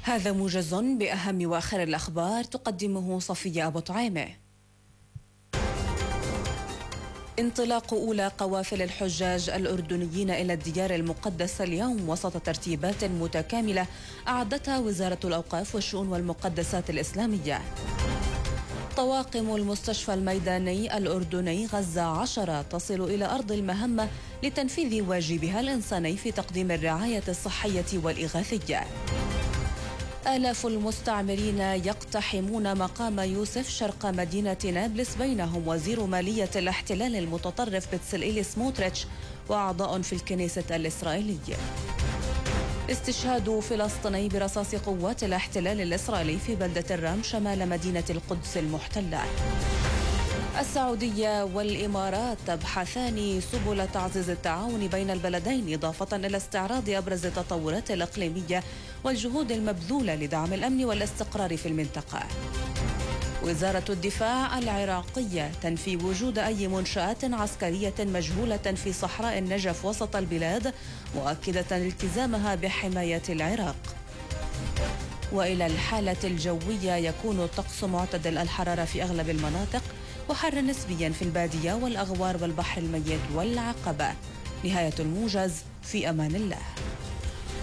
هذا موجز بأهم وآخر الأخبار تقدمه صفية أبو طعيمة. انطلاق أولى قوافل الحجاج الأردنيين إلى الديار المقدسة اليوم وسط ترتيبات متكاملة أعدتها وزارة الأوقاف والشؤون والمقدسات الإسلامية. طواقم المستشفى الميداني الأردني غزة 10 تصل إلى أرض المهمة لتنفيذ واجبها الإنساني في تقديم الرعاية الصحية والإغاثية. آلاف المستعمرين يقتحمون مقام يوسف شرق مدينة نابلس، بينهم وزير مالية الاحتلال المتطرف بتسلئيل سموتريتش وأعضاء في الكنيسة الإسرائيلية. استشهاد فلسطيني برصاص قوات الاحتلال الإسرائيلي في بلدة الرام شمال مدينة القدس المحتلة. السعودية والإمارات تبحثان سبل تعزيز التعاون بين البلدين، إضافة إلى استعراض أبرز التطورات الإقليمية والجهود المبذولة لدعم الأمن والاستقرار في المنطقة. وزارة الدفاع العراقية تنفي وجود أي منشآت عسكرية مجهولة في صحراء النجف وسط البلاد، مؤكدة التزامها بحماية العراق. وإلى الحالة الجوية، يكون الطقس معتدل الحرارة في أغلب المناطق وحر نسبيا في البادية والأغوار والبحر الميت والعقبة. نهاية الموجز، في أمان الله.